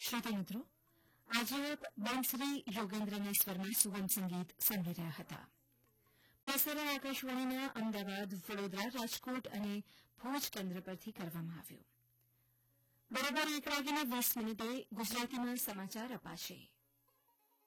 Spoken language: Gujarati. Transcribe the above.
શ્રોતા મિત્રો, આજે આપ બંસરી યોગેન્દ્રની સ્વરમાં સુગમ સંગીત સાંભળી રહ્યા હતા. પ્રસારણ આકાશવાણીના અમદાવાદ, વડોદરા, રાજકોટ અને ભુજ કેન્દ્ર પરથી કરવામાં આવ્યું. બરાબર 1:20 ગુજરાતીમાં સમાચાર અપાશે.